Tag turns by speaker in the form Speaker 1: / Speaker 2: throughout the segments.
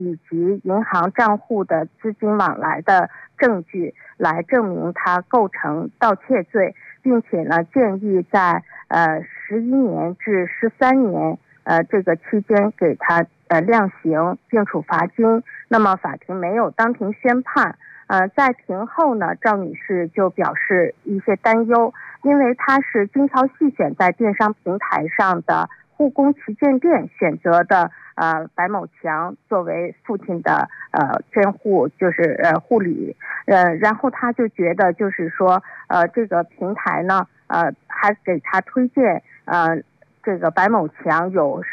Speaker 1: 以及银行账户的资金往来的证据，来证明他构成盗窃罪，并且呢建议在11年至13年这个期间给他量刑并处罚金。那么法庭没有当庭宣判。在庭后呢，赵女士就表示一些担忧，因为她是精挑细选在电商平台上的护工旗舰店选择的白某强作为父亲的监护，就是护理，然后她就觉得就是说这个平台呢还给她推荐这个白某强有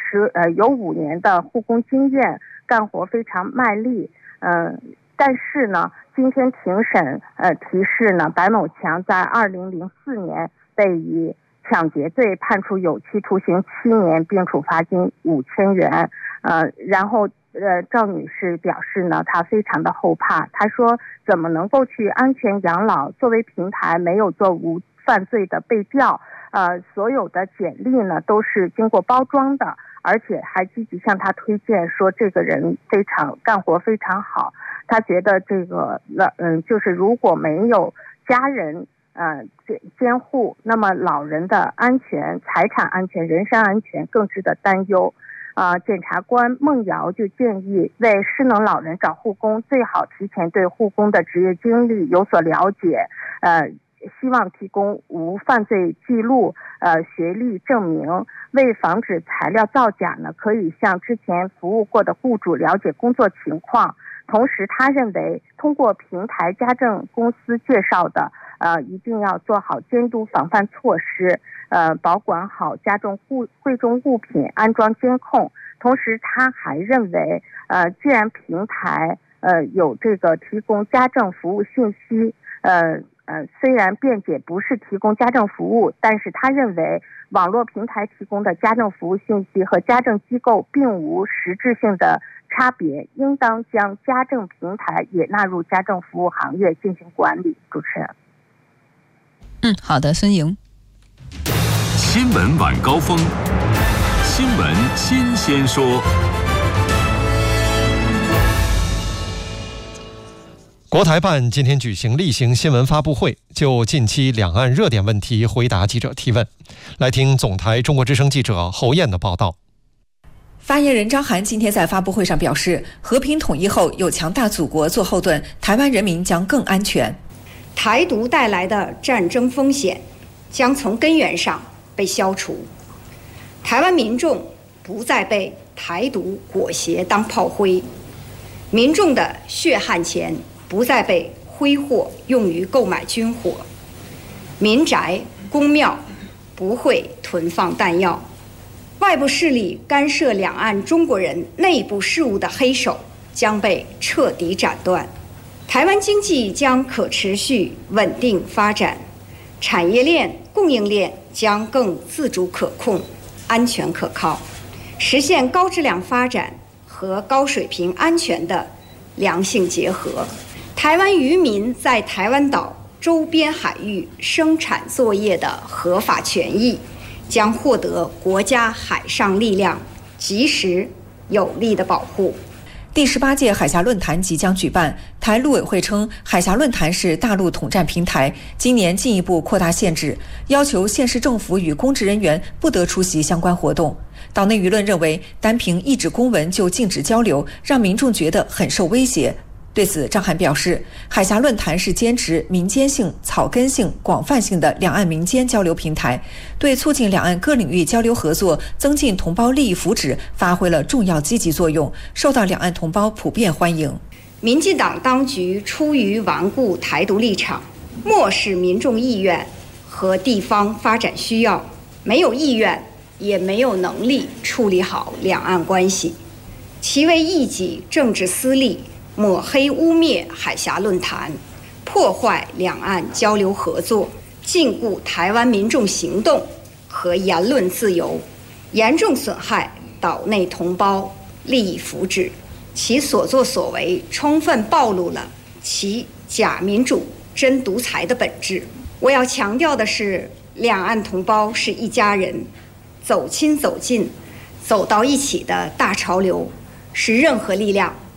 Speaker 1: 5年的护工经验，干活非常卖力，但是呢，今天庭审提示呢，白某强在2004年被以抢劫罪判处有期徒刑7年，并处罚金5000元。然后赵女士表示呢，她非常的后怕，她说怎么能够去安全养老？作为平台没有做无犯罪的背调，所有的简历呢都是经过包装的，而且还积极向他推荐说这个人干活非常好。他觉得这个就是如果没有家人监护，那么老人的安全、财产安全、人身安全更值得担忧。检察官孟瑶就建议为失能老人找护工，最好提前对护工的职业经历有所了解，希望提供无犯罪记录、学历证明。为防止材料造假呢，可以向之前服务过的雇主了解工作情况。同时他认为通过平台家政公司介绍的一定要做好监督防范措施，保管好家中贵重物品，安装监控。同时他还认为既然平台有这个提供家政服务信息，虽然辩解不是提供家政服务，但是他认为网络平台提供的家政服务信息和家政机构并无实质性的差别，应当将家政平台也纳入家政服务行业进行管理。主持人。
Speaker 2: 好的，孙莹。
Speaker 3: 新闻晚高峰，新闻新鲜说。
Speaker 4: 国台办今天举行例行新闻发布会，就近期两岸热点问题回答记者提问。来听总台中国之声记者侯燕的报道。
Speaker 5: 发言人张涵今天在发布会上表示，和平统一后有强大祖国做后盾，台湾人民将更安全。
Speaker 6: 台独带来的战争风险将从根源上被消除，台湾民众不再被台独裹挟当炮灰，民众的血汗钱不再被挥霍用于购买军火，民宅、公庙不会囤放弹药，外部势力干涉两岸中国人内部事务的黑手将被彻底斩断，台湾经济将可持续稳定发展，产业链、供应链将更自主可控、安全可靠，实现高质量发展和高水平安全的良性结合。台湾渔民在台湾岛周边海域生产作业的合法权益将获得国家海上力量及时有力的保护。
Speaker 5: 第18届海峡论坛即将举办，台陆委会称，海峡论坛是大陆统战平台，今年进一步扩大限制，要求县市政府与公职人员不得出席相关活动。岛内舆论认为，单凭一纸公文就禁止交流，让民众觉得很受威胁。对此，张涵表示，海峡论坛是坚持民间性、草根性、广泛性的两岸民间交流平台，对促进两岸各领域交流合作、增进同胞利益福祉发挥了重要积极作用，受到两岸同胞普遍欢迎。
Speaker 6: 民进党当局出于顽固台独立场，漠视民众意愿和地方发展需要，没有意愿也没有能力处理好两岸关系，其为一己政治私利，抹黑污蔑海峡论坛，破坏两岸交流合作，禁锢台湾民众行动和言论自由，严重损害岛内同胞利益福祉。其所作所为充分暴露了其假民主真独裁的本质。我要强调的是，两岸同胞是一家人，走亲走近走到一起的大潮流是任何力量